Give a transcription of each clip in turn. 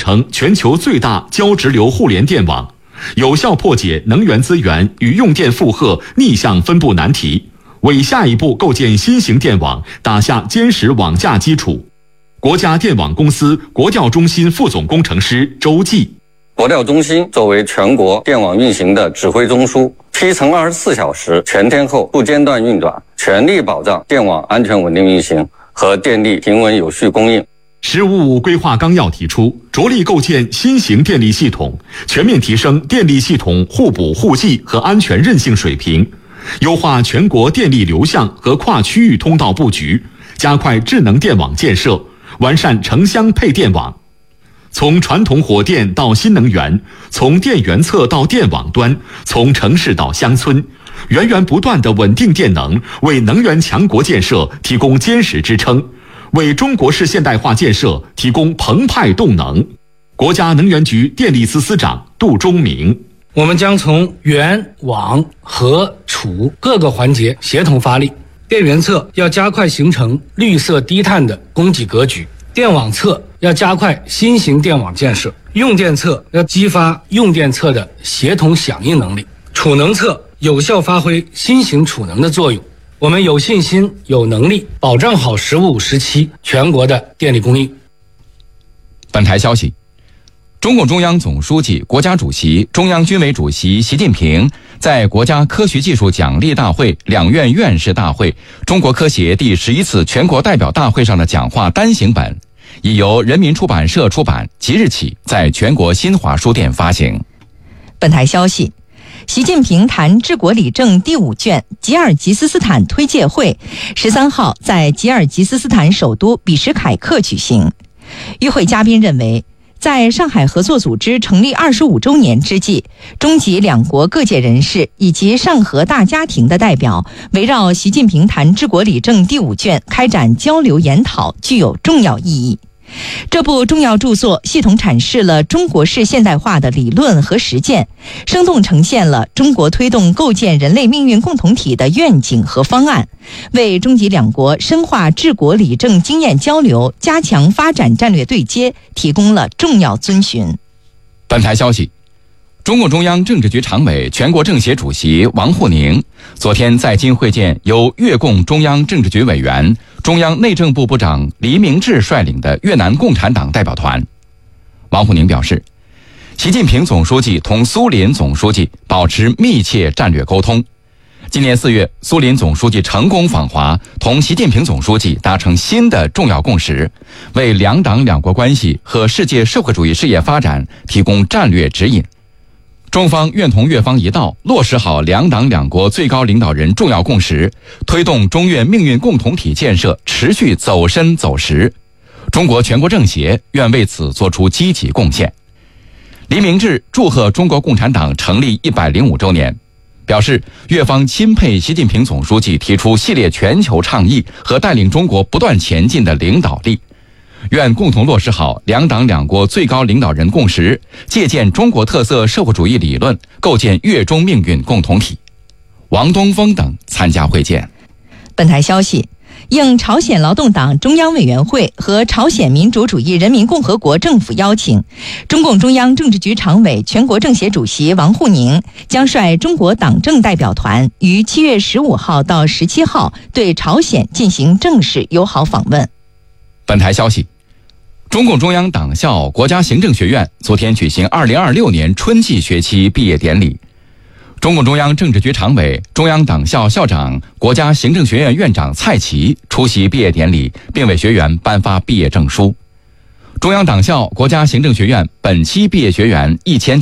成全球最大交直流互联电网，有效破解能源资源与用电负荷逆向分布难题，为下一步构建新型电网打下坚实网架基础。国家电网公司国调中心副总工程师周继。 国调中心作为全国电网运行的指挥中枢，批成24小时全天候不间断运转，全力保障电网安全稳定运行和电力平稳有序供应。 “15+5”规划纲要提出，着力构建新型电力系统，全面提升电力系统互补互济和安全韧性水平，优化全国电力流向和跨区域通道布局，加快智能电网建设，完善城乡配电网。从传统火电到新能源，从电源侧到电网端，从城市到乡村，源源不断的稳定电能，为能源强国建设提供坚实支撑，为中国式现代化建设提供澎湃动能。国家能源局电力司司长杜忠明。 我们将从源、网、和、储各个环节协同发力。电源侧要加快形成绿色低碳的供给格局，电网侧要加快新型电网建设，用电侧要激发用电侧的协同响应能力，储能侧有效发挥新型储能的作用。我们有信心、有能力保障好“15+5”时期全国的电力供应。 本台消息，中共中央总书记、国家主席、中央军委主席习近平在国家科学技术奖励大会、两院院士大会、中国科协第11次全国代表大会上的讲话单行本，已由人民出版社出版，即日起在全国新华书店发行。 本台消息，习近平谈治国理政第5卷吉尔吉斯斯坦推介会13号在吉尔吉斯斯坦首都比什凯克举行。与会嘉宾认为，在上海合作组织成立25周年之际，中吉两国各界人士以及上合大家庭的代表围绕习近平谈治国理政第5卷开展交流研讨，具有重要意义。这部重要著作系统阐释了中国式现代化的理论和实践，生动呈现了中国推动构建人类命运共同体的愿景和方案，为中吉两国深化治国理政经验交流、加强发展战略对接提供了重要遵循。 本台消息，中共中央政治局常委、全国政协主席王沪宁昨天在京会见由越共中央政治局委员、中央内政部部长黎明志率领的越南共产党代表团。王沪宁表示，习近平总书记同苏林总书记保持密切战略沟通。今年4月，苏林总书记成功访华，同习近平总书记达成新的重要共识，为两党两国关系和世界社会主义事业发展提供战略指引。中方愿同越方一道，落实好两党两国最高领导人重要共识，推动中越命运共同体建设持续走深走实。中国全国政协愿为此作出积极贡献。黎明志祝贺中国共产党成立105周年，表示越方钦佩习近平总书记提出系列全球倡议和带领中国不断前进的领导力，愿共同落实好两党两国最高领导人共识，借鉴中国特色社会主义理论，构建越中命运共同体。王东峰等参加会见。 本台消息，应朝鲜劳动党中央委员会和朝鲜民主主义人民共和国政府邀请，中共中央政治局常委、全国政协主席王沪宁将率中国党政代表团于7月15号到17号对朝鲜进行正式友好访问。 本台消息，中共中央党校国家行政学院昨天举行2026年春季学期毕业典礼。中共中央政治局常委、中央党校校长、国家行政学院院长蔡奇出席毕业典礼，并为学员颁发毕业证书。中央党校国家行政学院本期毕业学员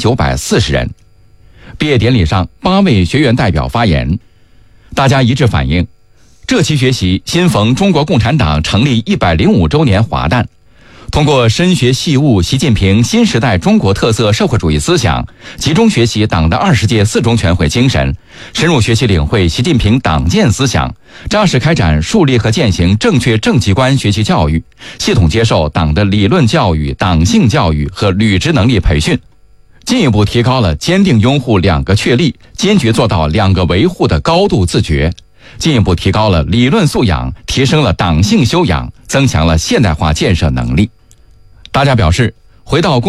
1940人。毕业典礼上，8位学员代表发言，大家一致反映，这期学习新逢中国共产党成立105周年华诞，通过深学细悟习近平新时代中国特色社会主义思想，集中学习党的20届4中全会精神，深入学习领会习近平党建思想，扎实开展树立和践行正确政绩观学习教育，系统接受党的理论教育、党性教育和履职能力培训，进一步提高了坚定拥护2个确立、坚决做到2个维护的高度自觉，进一步提高了理论素养，提升了党性修养，增强了现代化建设能力。大家表示，回到